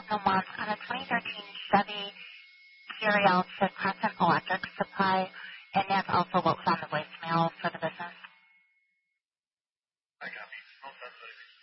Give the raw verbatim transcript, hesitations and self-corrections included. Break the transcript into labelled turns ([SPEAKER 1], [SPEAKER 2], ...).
[SPEAKER 1] also wants on a twenty thirteen Chevy Curiel to Crescent Electric Supply, and that's also what was on the voicemail for the business.
[SPEAKER 2] I got it. No, that's it.